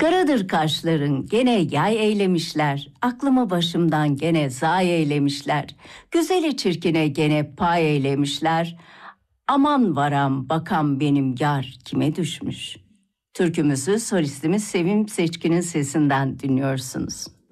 Karadır kaşların gene yay eylemişler, aklımı başımdan gene zay eylemişler, güzeli çirkine gene pay eylemişler, aman varam bakam benim yar kime düşmüş. Türkümüzü solistimiz Sevim Seçkin'in sesinden dinliyorsunuz.